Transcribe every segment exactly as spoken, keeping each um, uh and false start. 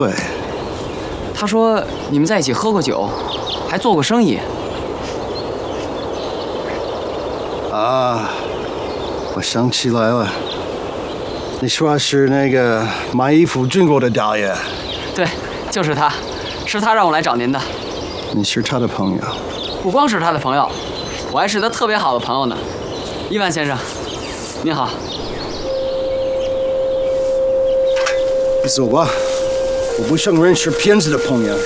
对。 他说你们在一起喝过酒，还做过生意。 啊，我想起来了，你说是那个买衣服中国的大爷？ 对，就是他，是他让我来找您的。 你是他的朋友？ 不光是他的朋友，我还是他特别好的朋友呢。伊万先生，您好。 走吧，我不想认识骗子的朋友。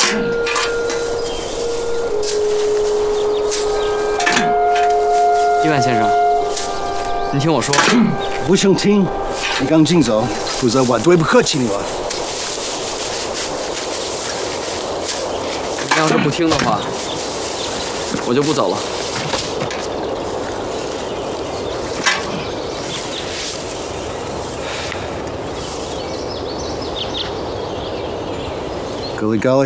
伊万先生，您听我说。 我不想听，你赶紧走，否则我对不起你了。 你要是不听的话，我就不走了。 格里高里，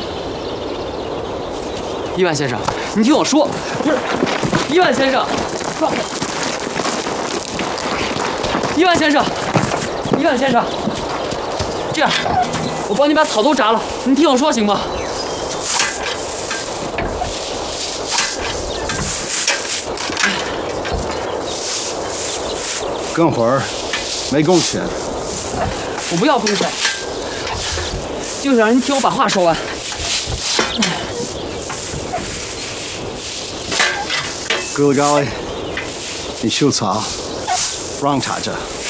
伊万先生，您听我说，不是，伊万先生，放开！伊万先生，伊万先生，这样，我帮你把草都铡了，您听我说行吗？ 干活儿没工钱， 我不要工钱，就是让您听我把话说完。 格里高里，你修草，让他着。